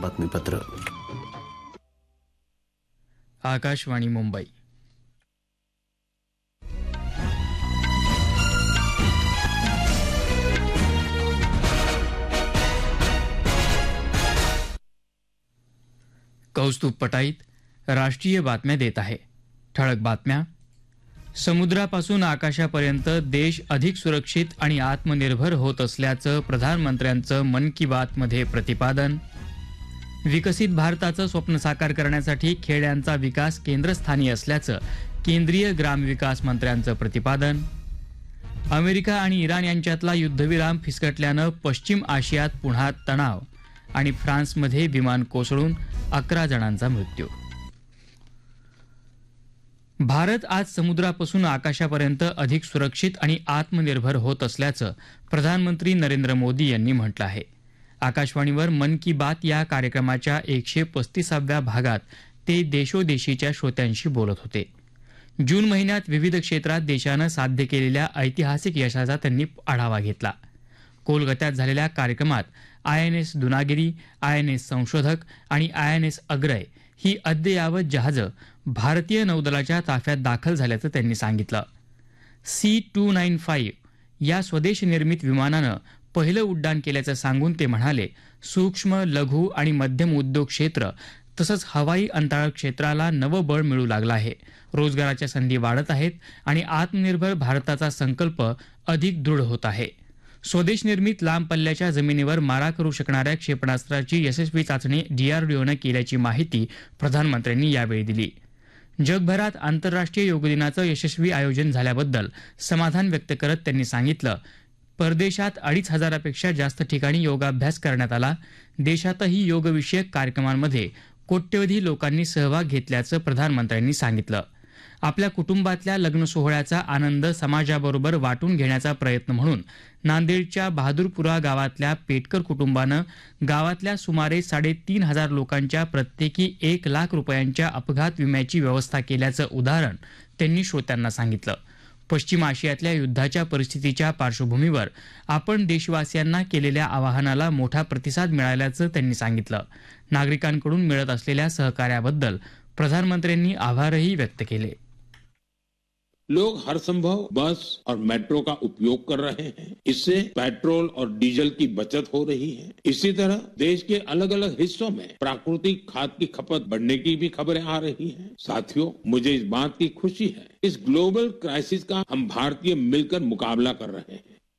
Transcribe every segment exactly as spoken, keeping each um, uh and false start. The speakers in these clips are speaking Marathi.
बातमीपत्र. आकाशवाणी मुंबई. कौस्तुभ पटाईत राष्ट्रीय बातम्या देत आहे. ठळक बातम्या. समुद्रापासून आकाशापर्यंत देश अधिक सुरक्षित आणि आत्मनिर्भर होत असल्याचं प्रधानमंत्र्यांचं मन की बात मध्ये प्रतिपादन. विकसित भारताचं स्वप्न साकार करण्यासाठी खेड्यांचा विकास केंद्रस्थानी असल्याचं केंद्रीय ग्रामविकास मंत्र्यांचं प्रतिपादन. अमेरिका आणि इराण यांच्यातला युद्धविराम फिसकटल्यानं पश्चिम आशियात पुन्हा तणाव आणि फ्रान्समध्ये विमान कोसळून अकरा जणांचा मृत्यू. भारत आज समुद्रापासून आकाशापर्यंत अधिक सुरक्षित आणि आत्मनिर्भर होत असल्याचं प्रधानमंत्री नरेंद्र मोदी यांनी म्हटलं आहे. आकाशवाणीवर मन की बात या कार्यक्रमाच्या एकशे पस्तीसाव्या भागात ते देशोदेशीच्या श्रोत्यांशी बोलत होते. जून महिन्यात विविध क्षेत्रात देशानं साध्य केलेल्या ऐतिहासिक यशाचा त्यांनी आढावा घेतला. कोलकात्यात झालेल्या कार्यक्रमात I N S Dunagiri, I N S संशोधक आणि आय एन एस अग्रय ही अद्ययावत जहाजं भारतीय नौदलाच्या ताफ्यात दाखल झाल्याचं त्यांनी सांगितलं. सी टू नाईन फाईव्ह या स्वदेश निर्मित विमानानं पहिलं उड्डाण केल्याचं सांगून ते म्हणाले, सूक्ष्म, लघु आणि मध्यम उद्योग क्षेत्र तसंच हवाई अंतराळ क्षेत्राला नवं बळ मिळू लागलं आहे. रोजगाराच्या संधी वाढत आहेत आणि आत्मनिर्भर भारताचा संकल्प अधिक दृढ होत आहे. स्वदेश निर्मित लांब पल्ल्याच्या जमिनीवर मारा करू शकणाऱ्या क्षेपणास्त्राची यशस्वी चाचणी डीआरडीओनं केल्याची माहिती प्रधानमंत्र्यांनी यावेळी दिली. जगभरात आंतरराष्ट्रीय योग दिनाचं यशस्वी आयोजन झाल्याबद्दल समाधान व्यक्त करत त्यांनी सांगितलं, परदेशात अडीच हजारापेक्षा जास्त ठिकाणी योगाभ्यास करण्यात आला. देशातही योगविषयक कार्यक्रमांमध्ये कोट्यवधी लोकांनी सहभाग घेतल्याचं प्रधानमंत्र्यांनी सांगितलं. आपल्या कुटुंबातल्या लग्न सोहळ्याचा आनंद समाजाबरोबर वाटून घेण्याचा प्रयत्न म्हणून नांदेडच्या बहादूरपुरा गावातल्या पेटकर कुटुंबानं गावातल्या सुमारे साडेतीन हजार लोकांच्या प्रत्येकी एक लाख रुपयांच्या अपघात विम्याची व्यवस्था केल्याचं उदाहरण त्यांनी श्रोत्यांना सांगितलं. पश्चिम आशियातल्या युद्धाच्या परिस्थितीच्या पार्श्वभूमीवर आपण देशवासियांना केलेल्या आवाहनाला मोठा प्रतिसाद मिळाल्याचं त्यांनी सांगितलं. नागरिकांकडून मिळत असलेल्या सहकार्याबद्दल प्रधानमंत्र्यांनी आभारही व्यक्त केले. लोग हर संभव बस और मेट्रो का उपयोग कर रहे हैं. इससे पेट्रोल और डीजल की बचत हो रही है. इसी तरह देश के अलग अलग हिस्सों में प्राकृतिक खाद की खपत बढ़ने की भी खबरें आ रही हैं. साथियों, मुझे इस बात की खुशी है, इस ग्लोबल क्राइसिस का हम भारतीय मिलकर मुकाबला कर रहे हैं.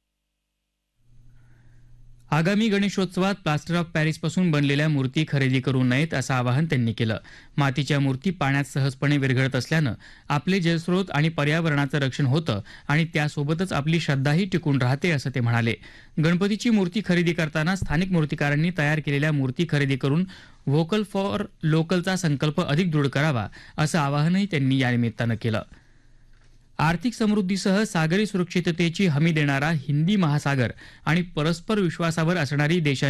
आगामी गणेशोत्सवात प्लास्टर ऑफ पॅरिसपासून बनलेल्या मूर्ती खरेदी करू नयेत असं आवाहन त्यांनी केलं. मातीच्या मूर्ती पाण्यात सहजपणे विरघळत असल्यानं आपले जलस्रोत आणि पर्यावरणाचं रक्षण होतं आणि त्यासोबतच आपली श्रद्धाही टिकून राहते असं ते म्हणाले. गणपतीची मूर्ती खरेदी करताना स्थानिक मूर्तिकारांनी तयार केलेल्या मूर्ती खरेदी करून व्होकल फॉर लोकलचा संकल्प अधिक दृढ करावा असं आवाहनही त्यांनी या निमित्तानं केलं. आर्थिक समृद्धीसह सागरी सुरक्षिततेची हमी देणारा हिंदी महासागर आणि परस्पर विश्वासावर असणारी देशांची